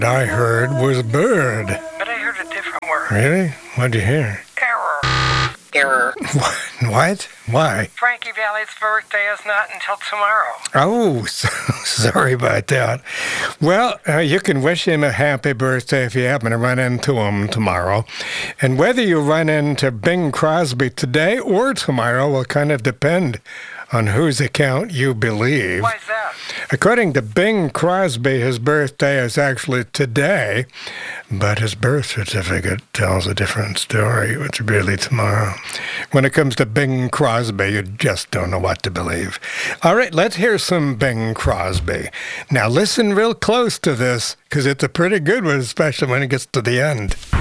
I heard was bird. But I heard a different word. Really? What'd you hear? Error. Error. What? Why? Frankie Valli's birthday is not until tomorrow. Oh, sorry about that. Well, you can wish him a happy birthday if you happen to run into him tomorrow. And whether you run into Bing Crosby today or tomorrow will kind of depend on whose account you believe. Why's that? According to Bing Crosby, his birthday is actually today, but his birth certificate tells a different story. It's really tomorrow. When it comes to Bing Crosby, you just don't know what to believe. All right, let's hear some Bing Crosby. Now listen real close to this, because it's a pretty good one, especially when it gets to the end.